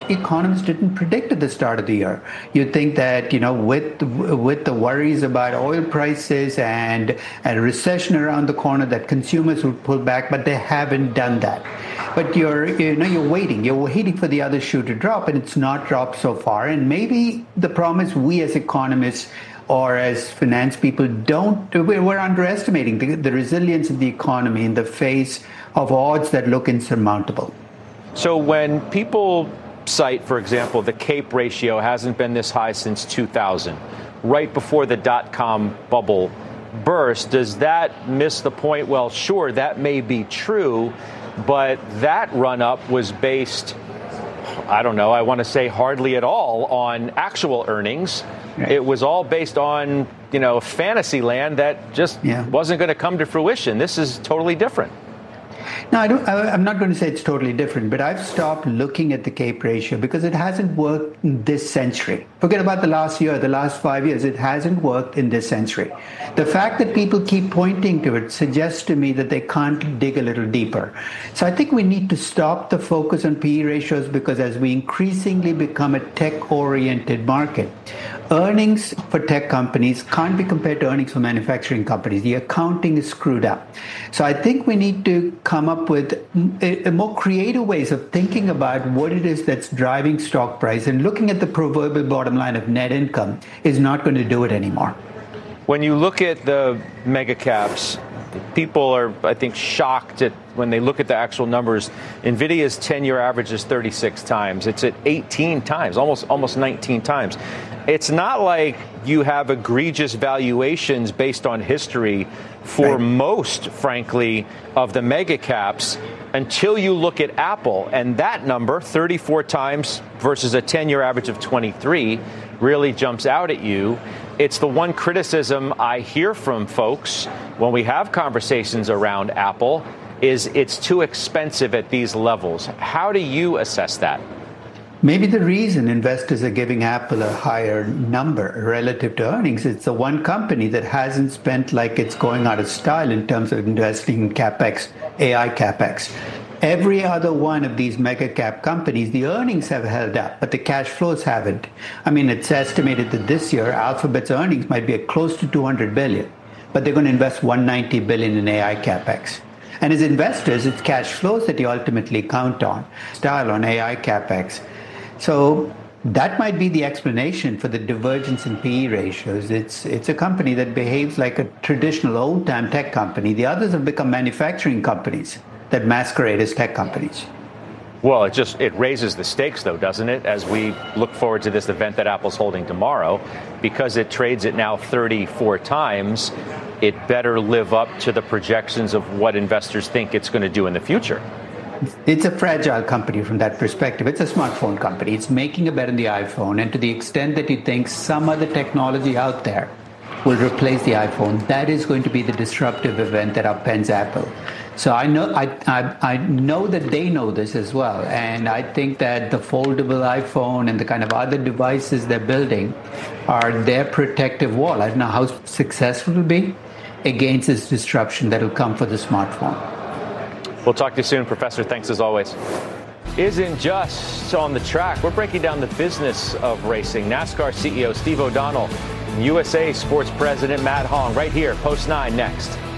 economists didn't predict at the start of the year. You'd think that, with the worries about oil prices and a recession around the corner, that consumers would pull back, but they haven't done that. But you're waiting for the other shoe to drop, and it's not dropped so far. And maybe the problem is we as economists or as finance people we're underestimating the resilience of the economy in the face of odds that look insurmountable. So when people cite, for example, the CAPE ratio hasn't been this high since 2000, right before the dot-com bubble burst, does that miss the point? Well, sure, that may be true, but that run-up was based, I don't know, I want to say hardly at all on actual earnings. Right. It was all based on, fantasy land that just wasn't going to come to fruition. This is totally different. No, I'm not going to say it's totally different, but I've stopped looking at the CAPE ratio because it hasn't worked in this century. Forget about the last year, the last 5 years. It hasn't worked in this century. The fact that people keep pointing to it suggests to me that they can't dig a little deeper. So I think we need to stop the focus on PE ratios because as we increasingly become a tech-oriented market, earnings for tech companies can't be compared to earnings for manufacturing companies. The accounting is screwed up. So I think we need to come up with more creative ways of thinking about what it is that's driving stock price, and looking at the proverbial bottom line of net income is not going to do it anymore. When you look at the mega caps, people are, I think, shocked at when they look at the actual numbers. NVIDIA's 10-year average is 36 times. It's at 18 times, almost 19 times. It's not like you have egregious valuations based on history for most, frankly, of the mega caps until you look at Apple. And that number, 34 times versus a 10-year average of 23, really jumps out at you. It's the one criticism I hear from folks when we have conversations around Apple is it's too expensive at these levels. How do you assess that? Maybe the reason investors are giving Apple a higher number relative to earnings, it's the one company that hasn't spent like it's going out of style in terms of investing in CapEx, AI CapEx. Every other one of these mega cap companies, the earnings have held up, but the cash flows haven't. I mean, it's estimated that this year Alphabet's earnings might be close to $200 billion, but they're going to invest $190 billion in AI CapEx. And as investors, it's cash flows that you ultimately count on, style on AI CapEx. So that might be the explanation for the divergence in PE ratios. It's a company that behaves like a traditional old-time tech company. The others have become manufacturing companies that masquerade as tech companies. Well, it raises the stakes, though, doesn't it, as we look forward to this event that Apple's holding tomorrow. Because it trades at now 34 times, it better live up to the projections of what investors think it's going to do in the future. It's a fragile company from that perspective. It's a smartphone company. It's making a bet on the iPhone. And to the extent that you think some other technology out there will replace the iPhone, that is going to be the disruptive event that upends Apple. So I know that they know this as well. And I think that the foldable iPhone and the kind of other devices they're building are their protective wall. I don't know how successful it will be against this disruption that will come for the smartphone. We'll talk to you soon, Professor. Thanks as always. Isn't just on the track. We're breaking down the business of racing. NASCAR CEO Steve O'Donnell, USA Sports President Matt Hong, right here, Post 9 next.